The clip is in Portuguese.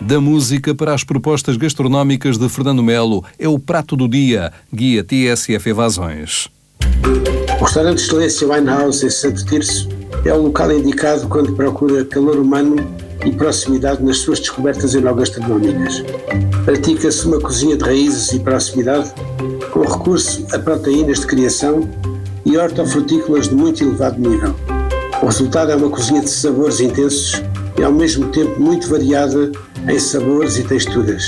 Da música para as propostas gastronómicas de Fernando Melo, é o prato do dia, guia TSF Evasões. O restaurante Excelência Winehouse em Santo Tirso é o local indicado quando procura calor humano e proximidade nas suas descobertas enogastronómicas. Pratica-se uma cozinha de raízes e proximidade com recurso a proteínas de criação e hortofrutícolas de muito elevado nível. O resultado é uma cozinha de sabores intensos e ao mesmo tempo muito variada em sabores e texturas.